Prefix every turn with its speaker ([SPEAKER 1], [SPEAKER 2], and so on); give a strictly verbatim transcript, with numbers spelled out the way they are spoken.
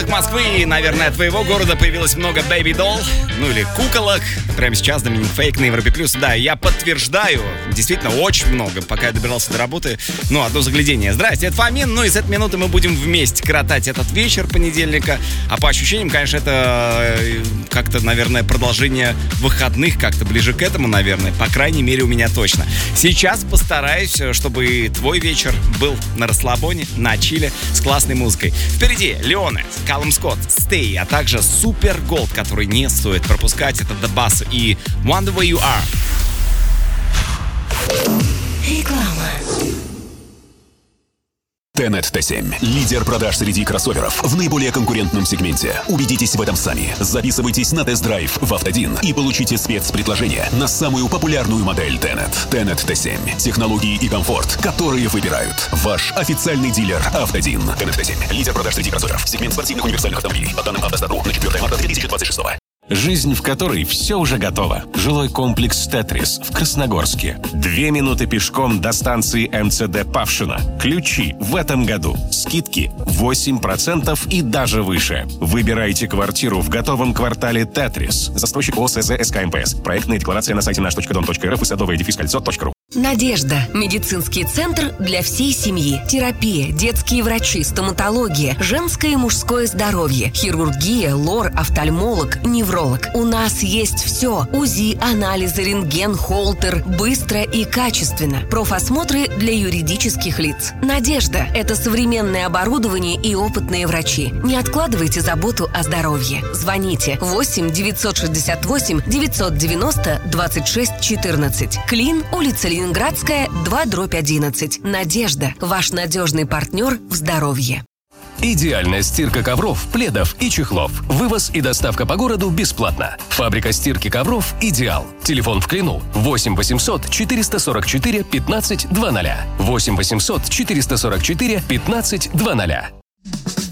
[SPEAKER 1] улицах Москвы и, наверное, твоего города появилось много бэйби-долл, ну или куколок. Прямо сейчас Доминик Фейк на Европе Плюс. Да, я подтверждаю, действительно очень много. Пока я добирался до работы, ну, одно заглядение. Здрасте, это Фомин, ну и с этой минуты мы будем вместе коротать этот вечер понедельника. А по ощущениям, конечно, это как-то, наверное, продолжение выходных, как-то ближе к этому, наверное. По крайней мере, у меня точно. Сейчас постараюсь, чтобы твой вечер был на расслабоне, на чиле, с классной музыкой. Впереди Леоне, Калум Скотт, Stay, а также Супер Голд, который не стоит пропускать. Это The Bass и Wonder Where You Are.
[SPEAKER 2] Реклама.
[SPEAKER 3] Тенет Т семь. Лидер продаж среди кроссоверов в наиболее конкурентном сегменте. Убедитесь в этом сами. Записывайтесь на тест-драйв в Автодин и получите спецпредложение на самую популярную модель Тенет. Тенет Т семь. Технологии и комфорт, которые выбирают. Ваш официальный дилер Автодин. Тенет Т семь. Лидер продаж среди кроссоверов. Сегмент спортивных универсальных автомобилей. По данным Автостат.ру на четвёртое марта две тысячи двадцать шестого.
[SPEAKER 4] Жизнь, в которой все уже готово. Жилой комплекс «Тетрис» в Красногорске. Две минуты пешком до станции Эм Цэ Дэ Павшино. Ключи в этом году. Скидки восемь процентов и даже выше. Выбирайте квартиру в готовом квартале «Тетрис». Застройщик ООО СЗ СК М П С. Проектная декларация на сайте наш точка дом точка эр эф и садовое дефис кольцо точка ру.
[SPEAKER 2] Надежда. Медицинский центр для всей семьи. Терапия, детские врачи, стоматология, женское и мужское здоровье, хирургия, лор, офтальмолог, невролог. У нас есть все. УЗИ, анализы, рентген, холтер. Быстро и качественно. Профосмотры для юридических лиц. Надежда. Это современное оборудование и опытные врачи. Не откладывайте заботу о здоровье. Звоните восемь девятьсот шестьдесят восемь девятьсот девяносто двадцать шесть четырнадцать. Клин, улица Ленинградская, два дробь одиннадцать. Надежда. Ваш надежный партнер в здоровье.
[SPEAKER 4] Идеальная стирка ковров, пледов и чехлов. Вывоз и доставка по городу бесплатно. Фабрика стирки ковров «Идеал». Телефон в Клину восемь восемьсот четыреста сорок четыре пятнадцать двадцать. восемь восемьсот четыреста сорок четыре пятнадцать двадцать.